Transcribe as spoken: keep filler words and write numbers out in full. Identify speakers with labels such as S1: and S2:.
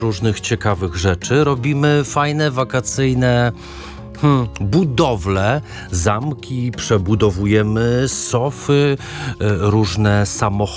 S1: różnych ciekawych rzeczy. Robimy fajne, wakacyjne Hmm, budowle, zamki, przebudowujemy sofy, e, różne samochody.